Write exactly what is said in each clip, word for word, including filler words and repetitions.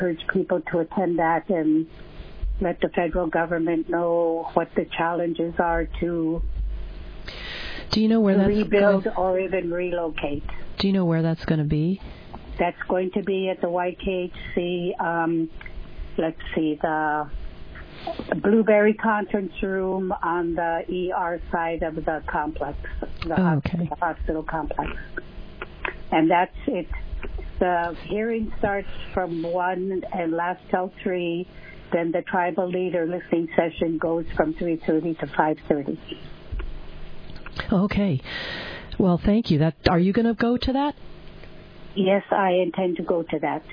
urge people to attend that and let the federal government know what the challenges are to Do you know where that's rebuild going? or even relocate. Do you know where that's going to be? That's going to be at the Y K H C, um, let's see, the Blueberry Conference Room on the E R side of the complex, the, oh, ho- okay. the hospital complex. And that's it. The hearing starts from one and lasts till three. Then the tribal leader listening session goes from three thirty to five thirty. Okay. Well, thank you. That are you going to go to that? Yes, I intend to go to that.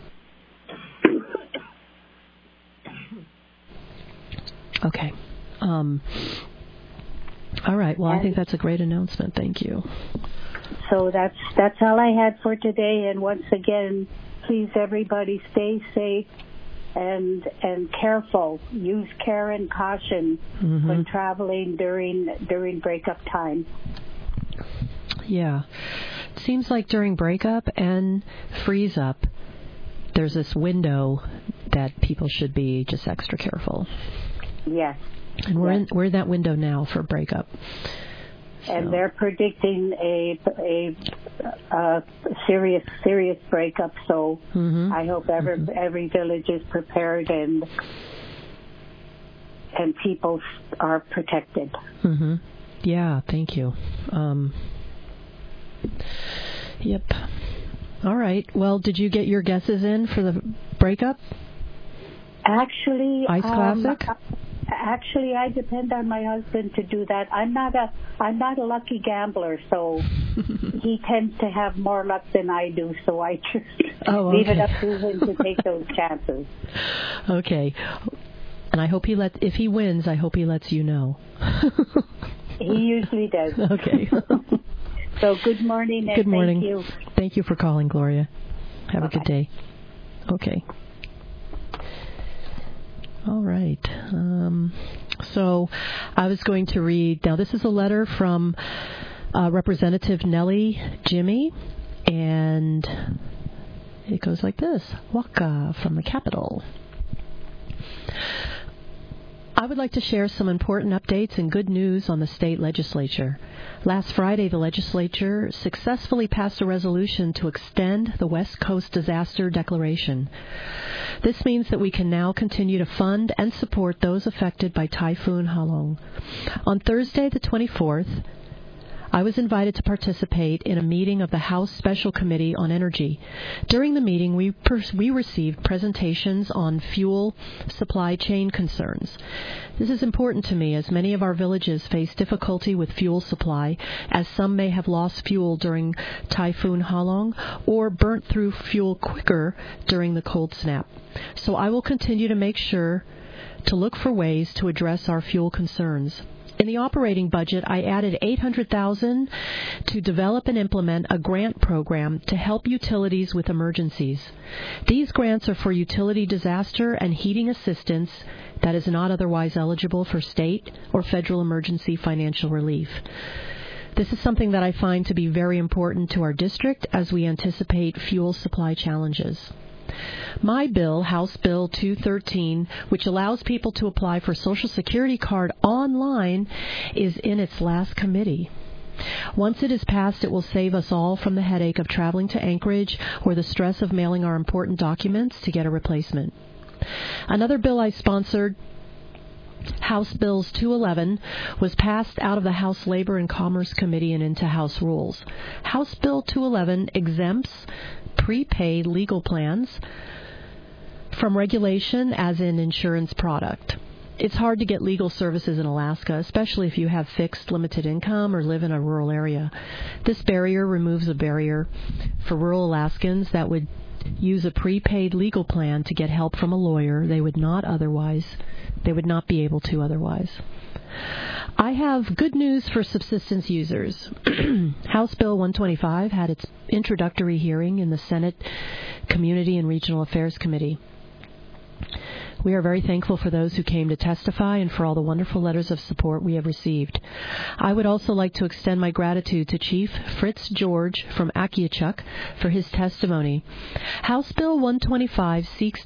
Okay. Um, all right. Well, and I think that's a great announcement. Thank you. So that's that's all I had for today. And once again, please, everybody, stay safe and and careful. Use care and caution mm-hmm. when traveling during during breakup time. Yeah. It seems like during breakup and freeze up, there's this window that people should be just extra careful. Yes. And we're yes. in we're in that window now for breakup. So. And they're predicting a a, a serious serious breakup. So mm-hmm. I hope every mm-hmm. every village is prepared and and people are protected. Mm-hmm. Yeah. Thank you. Um, yep. All right. Well, did you get your guesses in for the breakup? Actually, Ice um, Classic? Actually, I depend on my husband to do that. I'm not a I'm not a lucky gambler, so he tends to have more luck than I do. So I just oh, leave okay. it up to him to take those chances. Okay. And I hope he let if he wins, I hope he lets you know. He usually does. Okay. So good morning and good morning. Thank you. Thank you for calling, Gloria. Have Bye-bye. a good day. Okay. All right. Um, so I was going to read, now this is a letter from uh, Representative Nellie Jimmy, and it goes like this. Waka from the Capitol. I would like to share some important updates and good news on the state legislature. Last Friday, the legislature successfully passed a resolution to extend the West Coast Disaster Declaration. This means that we can now continue to fund and support those affected by Typhoon Halong. On Thursday, the twenty-fourth, I was invited to participate in a meeting of the House Special Committee on Energy. During the meeting, we pers- we received presentations on fuel supply chain concerns. This is important to me as many of our villages face difficulty with fuel supply, as some may have lost fuel during Typhoon Halong or burnt through fuel quicker during the cold snap. So I will continue to make sure to look for ways to address our fuel concerns. In the operating budget, I added eight hundred thousand dollars to develop and implement a grant program to help utilities with emergencies. These grants are for utility disaster and heating assistance that is not otherwise eligible for state or federal emergency financial relief. This is something that I find to be very important to our district as we anticipate fuel supply challenges. My bill, House Bill two thirteen, which allows people to apply for Social Security card online, is in its last committee. Once it is passed, it will save us all from the headache of traveling to Anchorage or the stress of mailing our important documents to get a replacement. Another bill I sponsored, House Bills two eleven, was passed out of the House Labor and Commerce Committee and into House Rules. House Bill two eleven exempts prepaid legal plans from regulation as an insurance product. It's hard to get legal services in Alaska, especially if you have fixed limited income or live in a rural area. This barrier removes a barrier for rural Alaskans that would use a prepaid legal plan to get help from a lawyer they would not otherwise, they would not be able to otherwise. I have good news for subsistence users. House Bill one twenty-five had its introductory hearing in the Senate Community and Regional Affairs Committee. We are very thankful for those who came to testify and for all the wonderful letters of support we have received. I would also like to extend my gratitude to Chief Fritz George from Akiachuk for his testimony. House Bill one twenty-five seeks